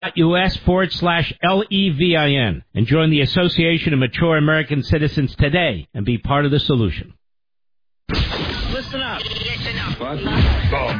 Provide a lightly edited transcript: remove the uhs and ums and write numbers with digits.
US/LEVIN and join the Association of Mature American Citizens today and be part of the solution. Listen up. What?